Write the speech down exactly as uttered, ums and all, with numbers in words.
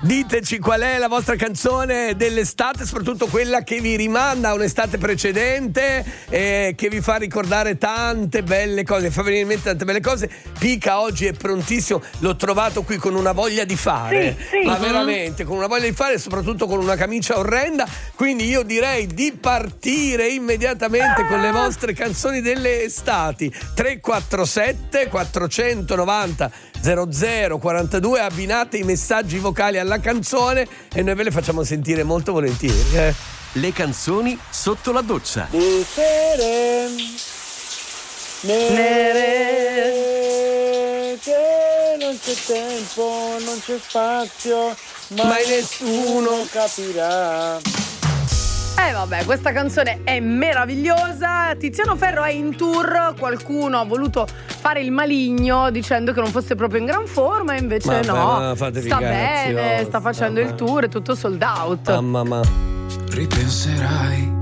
Diteci qual è la vostra canzone dell'estate, soprattutto quella che vi rimanda a un'estate precedente e che vi fa ricordare tante belle cose, fa venire in mente tante belle cose. Pica oggi è prontissimo, l'ho trovato qui con una voglia di fare, sì, sì. ma veramente con una voglia di fare e soprattutto con una camicia orrenda, quindi io direi di partire immediatamente con le vostre canzoni delle estati. Tre quattro sette quattrocentonovanta zero zero quarantadue, abbinate i messaggi vocali alla canzone e noi ve le facciamo sentire molto volentieri. Eh. Le canzoni sotto la doccia. Di sere nere, che non c'è tempo, non c'è spazio, mai, Mai nessuno nessuno capirà. Eh vabbè, questa canzone è meravigliosa. Tiziano Ferro è in tour. Qualcuno ha voluto fare il maligno dicendo che non fosse proprio in gran forma, invece Ma no, ma fatevi sta cazzi, bene, oh, sta facendo mamma. il tour, è tutto sold out. Mamma ma. Ripenserai